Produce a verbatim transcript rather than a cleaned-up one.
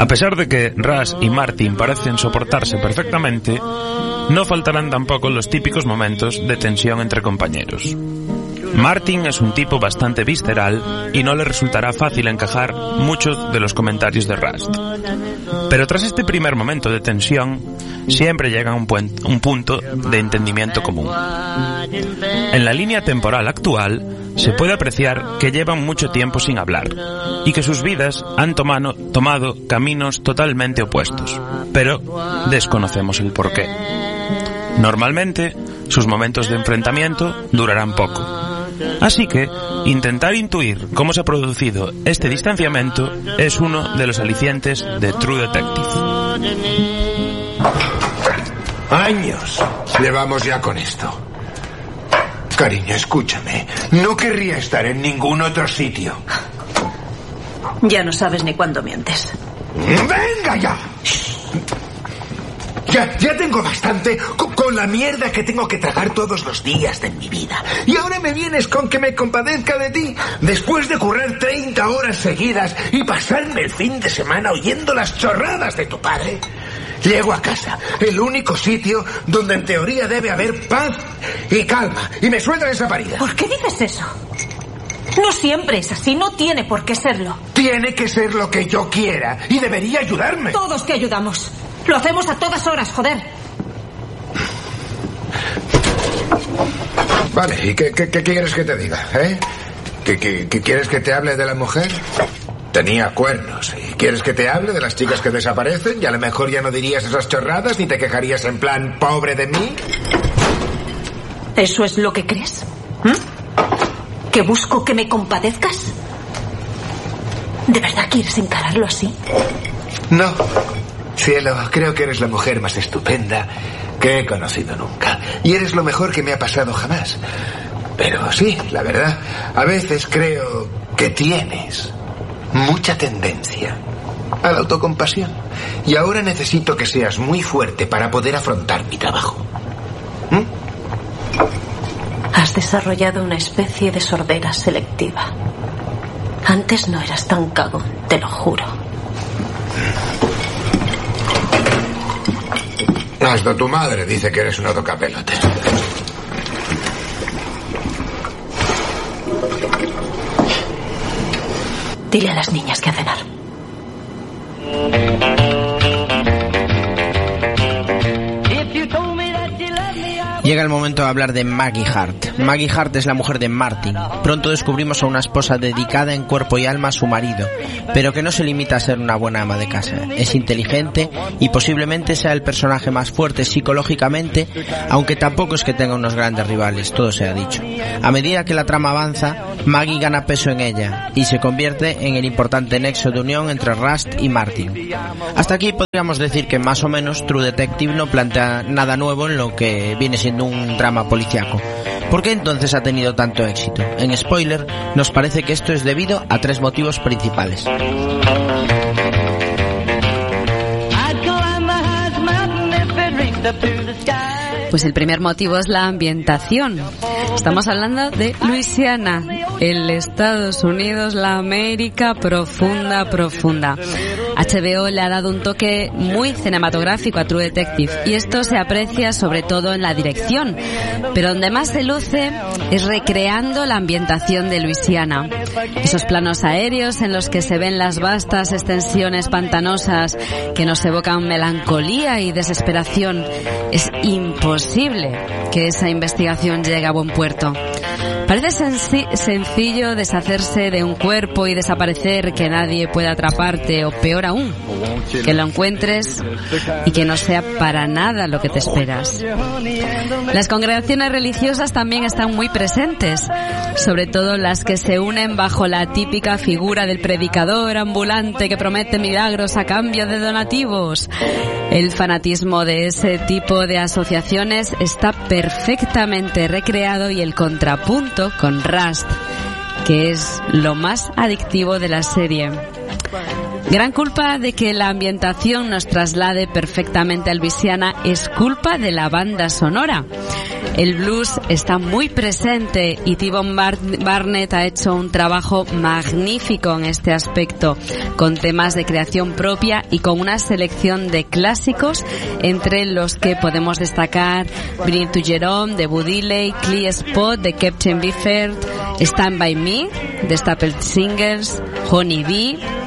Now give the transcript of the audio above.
A pesar de que Russ y Martin parecen soportarse perfectamente, no faltarán tampoco los típicos momentos de tensión entre compañeros. Martin es un tipo bastante visceral y no le resultará fácil encajar muchos de los comentarios de Rust. Pero tras este primer momento de tensión, siempre llega un, un punto de entendimiento común. En la línea temporal actual, se puede apreciar que llevan mucho tiempo sin hablar y que sus vidas han tomado, tomado caminos totalmente opuestos, pero desconocemos el porqué. Normalmente, sus momentos de enfrentamiento durarán poco. Así que, intentar intuir cómo se ha producido este distanciamiento es uno de los alicientes de True Detective. Años llevamos ya con esto. Cariño, escúchame. No querría estar en ningún otro sitio. Ya no sabes ni cuándo mientes. ¡Venga ya! Ya, ya tengo bastante con, con la mierda que tengo que tragar todos los días de mi vida. Y ahora me vienes con que me compadezca de ti. Después de currar treinta horas seguidas y pasarme el fin de semana oyendo las chorradas de tu padre, llego a casa, el único sitio donde en teoría debe haber paz y calma, y me sueltan esa parida. ¿Por qué dices eso? No siempre es así, no tiene por qué serlo. Tiene que ser lo que yo quiera y debería ayudarme. Todos te ayudamos. Lo hacemos a todas horas, joder. Vale, ¿y qué, qué, qué quieres que te diga, eh? ¿Qué, qué, qué quieres que te hable de la mujer? Tenía cuernos. ¿Y quieres que te hable de las chicas que desaparecen? Y a lo mejor ya no dirías esas chorradas ni te quejarías en plan, pobre de mí. ¿Eso es lo que crees? ¿Mm? ¿Que busco que me compadezcas? ¿De verdad quieres encararlo así? No. Cielo, creo que eres la mujer más estupenda que he conocido nunca. Y eres lo mejor que me ha pasado jamás. Pero sí, la verdad, a veces creo que tienes mucha tendencia a la autocompasión. Y ahora necesito que seas muy fuerte para poder afrontar mi trabajo. ¿Mm? Has desarrollado una especie de sordera selectiva. Antes no eras tan cagón, te lo juro. Hasta tu madre dice que eres una tocapelote. Dile a las niñas que a cenar. Llega el momento de hablar de Maggie Hart. Maggie Hart es la mujer de Martin. Pronto descubrimos a una esposa dedicada en cuerpo y alma a su marido, pero que no se limita a ser una buena ama de casa. Es inteligente y posiblemente sea el personaje más fuerte psicológicamente, aunque tampoco es que tenga unos grandes rivales, todo se ha dicho. A medida que la trama avanza, Maggie gana peso en ella y se convierte en el importante nexo de unión entre Rust y Martin. Hasta aquí podríamos decir que más o menos True Detective no plantea nada nuevo en lo que viene siendo un drama policiaco. ¿Por qué entonces ha tenido tanto éxito? En spoiler, nos parece que esto es debido a tres motivos principales. Pues el primer motivo es la ambientación. Estamos hablando de Luisiana, el Estados Unidos, la América profunda, profunda. H B O le ha dado un toque muy cinematográfico a True Detective y esto se aprecia sobre todo en la dirección, pero donde más se luce es recreando la ambientación de Luisiana. Esos planos aéreos en los que se ven las vastas extensiones pantanosas que nos evocan melancolía y desesperación. Es imposible que esa investigación llegue a buen puerto. Parece senci- sencillo deshacerse de un cuerpo y desaparecer, que nadie pueda atraparte, o peor aún, que lo encuentres y que no sea para nada lo que te esperas. Las congregaciones religiosas también están muy presentes, sobre todo las que se unen bajo la típica figura del predicador ambulante que promete milagros a cambio de donativos. El fanatismo de ese tipo de asociaciones está perfectamente recreado y el contrapunto con Rust, que es lo más adictivo de la serie. Gran culpa de que la ambientación nos traslade perfectamente a Luisiana es culpa de la banda sonora. El blues está muy presente y T-Bone Bar- Barnett ha hecho un trabajo magnífico en este aspecto, con temas de creación propia y con una selección de clásicos, entre los que podemos destacar Bring It to Jerome de Buddy Lee, Clear Spot de Captain Beefheart, Stand By Me de Staple Singers, Honey Bee,